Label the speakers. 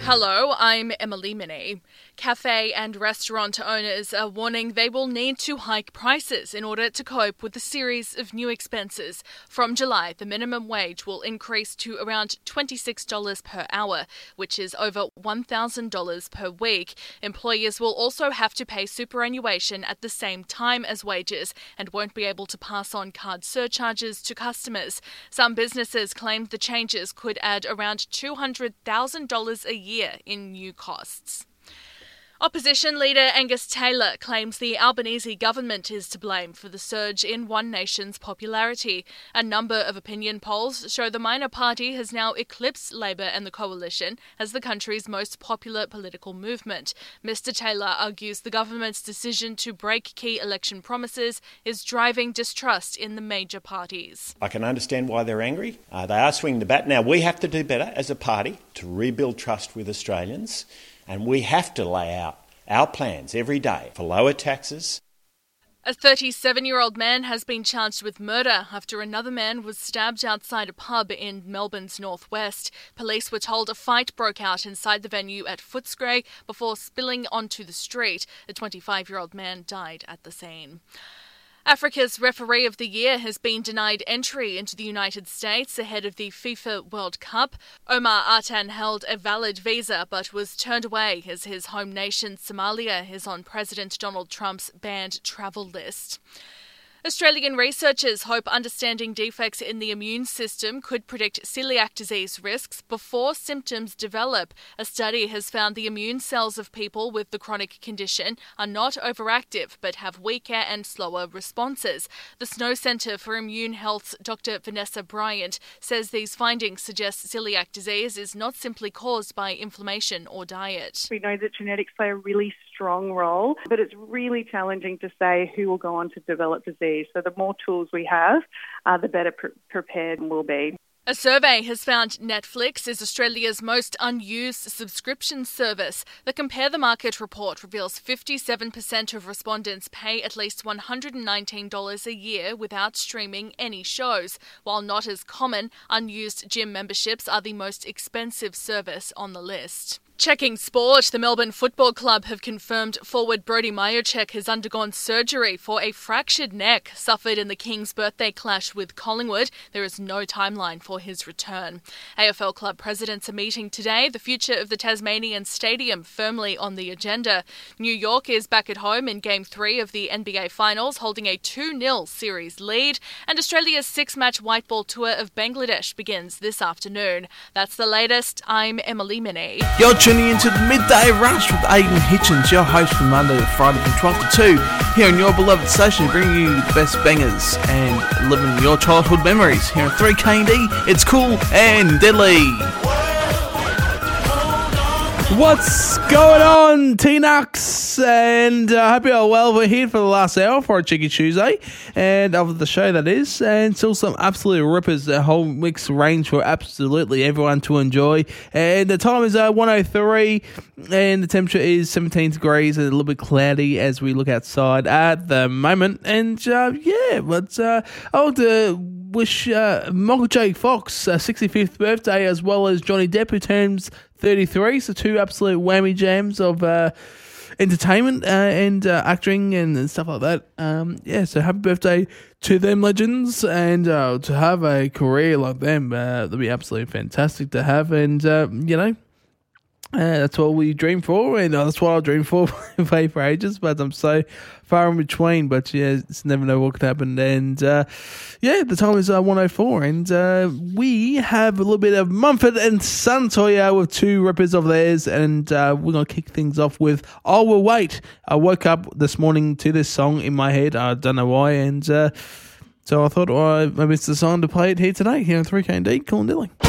Speaker 1: Hello, I'm Emily Minnie. Cafe and restaurant owners are warning they will need to hike prices in order to cope with a series of new expenses. From July, the minimum wage will increase to around $26 per hour, which is over $1,000 per week. Employers will also have to pay superannuation at the same time as wages and won't be able to pass on card surcharges to customers. Some businesses claimed the changes could add around $200,000 a year in new costs. Opposition leader Angus Taylor claims the Albanese government is to blame for the surge in One Nation's popularity. A number of opinion polls show the minor party has now eclipsed Labor and the Coalition as the country's most popular political movement. Mr Taylor argues the government's decision to break key election promises is driving distrust in the major parties.
Speaker 2: I can understand why they're angry. They are swinging the bat. Now, we have to do better as a party to rebuild trust with Australians. And we have to lay out our plans every day for lower taxes.
Speaker 1: A 37-year-old man has been charged with murder after another man was stabbed outside a pub in Melbourne's northwest. Police were told a fight broke out inside the venue at Footscray before spilling onto the street. The 25-year-old man died at the scene. Africa's referee of the year has been denied entry into the United States ahead of the FIFA World Cup. Omar Artan held a valid visa but was turned away as his home nation Somalia is on President Donald Trump's banned travel list. Australian researchers hope understanding defects in the immune system could predict celiac disease risks before symptoms develop. A study has found the immune cells of people with the chronic condition are not overactive but have weaker and slower responses. The Snow Centre for Immune Health's Dr. Vanessa Bryant says these findings suggest celiac disease is not simply caused by inflammation or diet.
Speaker 3: We know that genetics play a really strong role, but it's really challenging to say who will go on to develop disease. So the more tools we have, the better prepared we'll be.
Speaker 1: A survey has found Netflix is Australia's most unused subscription service. The Compare the Market report reveals 57% of respondents pay at least $119 a year without streaming any shows. While not as common, unused gym memberships are the most expensive service on the list. Checking sport, the Melbourne Football Club have confirmed forward Brodie Majorchek has undergone surgery for a fractured neck suffered in the King's birthday clash with Collingwood. There is no timeline for his return. AFL club presidents are meeting today. The future of the Tasmanian Stadium firmly on the agenda. New York is back at home in Game 3 of the NBA Finals, holding a 2-0 series lead. And Australia's 6-match white ball tour of Bangladesh begins this afternoon. That's the latest. I'm Emily Minnie.
Speaker 4: You're tuning into the Midday Rush with Aidan Hitchens, your host from Monday to Friday from 12 to 2, here on your beloved station, bringing you the best bangers and living your childhood memories. Here on 3KD, it's cool and deadly. What's going on, T-Nux? And I hope you're well. We're here for the last hour for a Cheeky Tuesday, and of the show that is, and still some absolute rippers, a whole mixed range for absolutely everyone to enjoy. And the time is 1:03, and the temperature is 17 degrees, and a little bit cloudy as we look outside at the moment. And I want to wish Michael J. Fox 65th birthday, as well as Johnny Depp, who turns 33, so two absolute whammy jams of entertainment and acting and stuff like that. So happy birthday to them legends, and to have a career like them, that'd be absolutely fantastic to have. And that's what we dream for, and that's what I'll dream for for ages, but I'm so far in between. But it's never know what could happen. And the time is 1:04, and we have a little bit of Mumford and Sons with two rippers of theirs, and we're going to kick things off with I Will Wait. I woke up this morning to this song in my head. I don't know why, and so I thought maybe it's the song to play it here today, here on 3KD, Cool and Dilly.